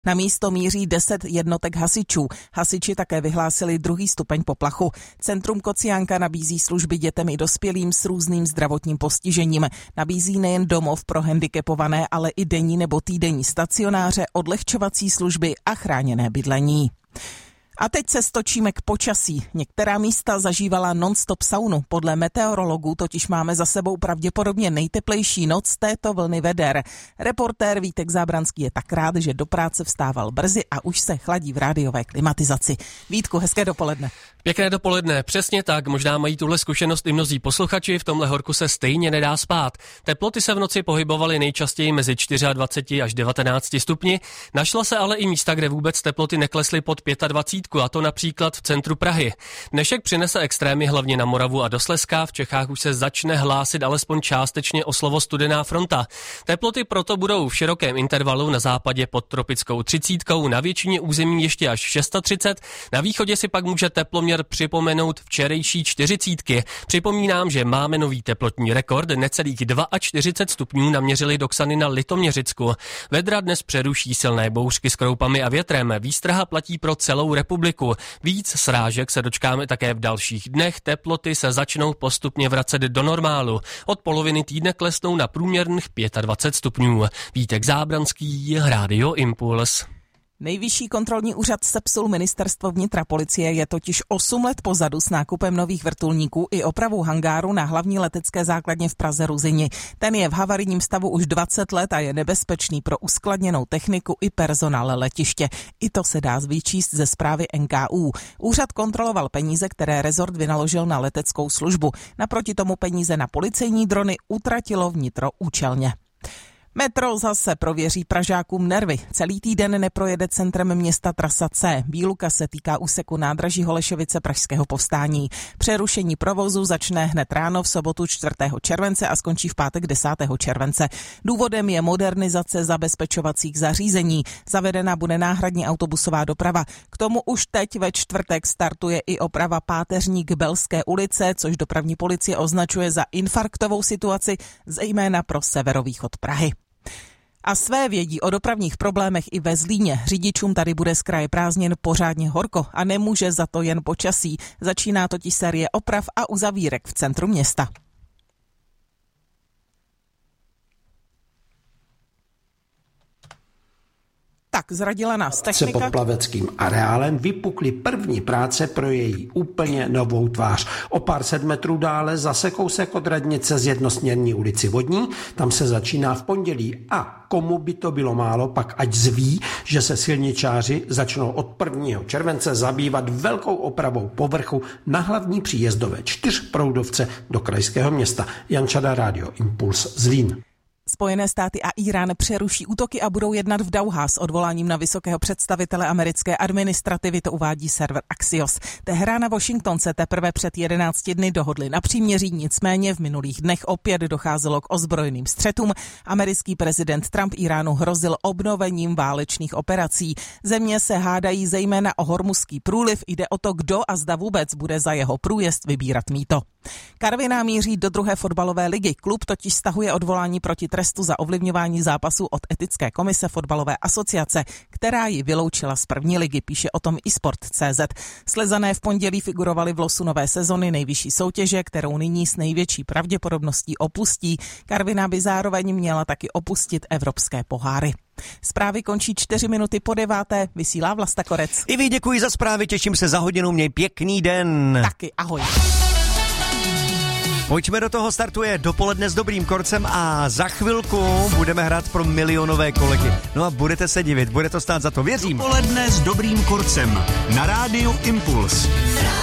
Na místo míří 10 jednotek hasičů. Hasiči také vyhlásili 2. stupeň poplachu. Centrum Kociánka nabízí služby dětem i dospělým s různým zdravotním postižením. Nabízí nejen domov pro handicapované, ale i denní nebo týdenní stacionáře, odlehčovací služby a chráněné bydlení. A teď se stočíme k počasí. Některá místa zažívala non-stop saunu. Podle meteorologů totiž máme za sebou pravděpodobně nejteplejší noc této vlny veder. Reportér Vítek Zábranský je tak rád, že do práce vstával brzy a už se chladí v rádiové klimatizaci. Vítku, hezké dopoledne. Pěkné dopoledne, přesně tak. Možná mají tuhle zkušenost i mnozí posluchači, v tomhle horku se stejně nedá spát. Teploty se v noci pohybovaly nejčastěji mezi 24 až 19 stupni. Našla se ale i místa, kde vůbec teploty neklesly pod 25, a to například v centru Prahy. Dnešek přinese extrémy hlavně na Moravu a do Slezska, v Čechách už se začne hlásit alespoň částečně o slovo studená fronta. Teploty proto budou v širokém intervalu, na západě pod tropickou 30, na většině území ještě až 630, na východě si pak může teploměr připomenout včerejší 40. Připomínám, že máme nový teplotní rekord, necelých 42 stupňů naměřili Doksany na Litoměřicku. Vedra dnes přeruší silné bouřky s kroupami a větrem, výstraha platí pro celou republiku. Víc srážek se dočkáme také v dalších dnech, teploty se začnou postupně vracet do normálu. Od poloviny týdne klesnou na průměrných 25 stupňů. Vítek Zábranský, Rádio Impuls. Nejvyšší kontrolní úřad sepsul ministerstvo vnitra. Policie je totiž 8 let pozadu s nákupem nových vrtulníků i opravou hangáru na hlavní letecké základně v Praze Ruzyni. Ten je v havarijním stavu už 20 let a je nebezpečný pro uskladněnou techniku i personál letiště. I to se dá vyčíst ze zprávy NKÚ. Úřad kontroloval peníze, které rezort vynaložil na leteckou službu. Naproti tomu peníze na policejní drony utratilo vnitro účelně. Metro zase prověří Pražákům nervy. Celý týden neprojede centrem města trasa C. Výluka se týká úseku nádraží Holešovice Pražského povstání. Přerušení provozu začne hned ráno v sobotu 4. července a skončí v pátek 10. července. Důvodem je modernizace zabezpečovacích zařízení. Zavedena bude náhradní autobusová doprava. K tomu už teď ve čtvrtek startuje i oprava páteřník Belské ulice, což dopravní policie označuje za infarktovou situaci, zejména pro severovýchod Prahy. A své vědí o dopravních problémech i ve Zlíně. Řidičům tady bude z kraje prázdnin pořádně horko a nemůže za to jen počasí. Začíná totiž série oprav a uzavírek v centru města. Tak, zradila nás technika. Pod plaveckým areálem vypukly první práce pro její úplně novou tvář. O pár set metrů dále zase kousek od radnice z jednosměrní ulici Vodní. Tam se začíná v pondělí a komu by to bylo málo, pak ať zví, že se silničáři začnou od 1. července zabývat velkou opravou povrchu na hlavní příjezdové 4proudovce do krajského města. Jan Čada, Rádio Impuls, Zlín. Spojené státy a Irán přeruší útoky a budou jednat v Dauhá s odvoláním na vysokého představitele americké administrativy, to uvádí server Axios. Teherán a Washington se teprve před 11 dny dohodli na příměří, nicméně v minulých dnech opět docházelo k ozbrojeným střetům. Americký prezident Trump Iránu hrozil obnovením válečných operací. Země se hádají zejména o Hormuzský průliv, jde o to, kdo a zda vůbec bude za jeho průjezd vybírat mýto. Karviná míří do 2. fotbalové ligy. Klub totiž stahuje odvolání proti trestu za ovlivňování zápasu od etické komise fotbalové asociace, která ji vyloučila z 1. ligy, píše o tom iSport.cz. Slezané v pondělí figurovali v losu nové sezony nejvyšší soutěže, kterou nyní s největší pravděpodobností opustí. Karviná by zároveň měla taky opustit evropské poháry. Zprávy končí 4 minuty po 9. Vysílá Vlasta Korec. I vy děkuji za zprávy, těším se za hodinu, měj pěkný den. Taky, ahoj. Pojďme do toho, startuje Dopoledne s Dobrým Korcem a za chvilku budeme hrát pro milionové kolegy. No a budete se divit, bude to stát za to, věřím. Dopoledne s Dobrým Korcem na Rádiu Impuls.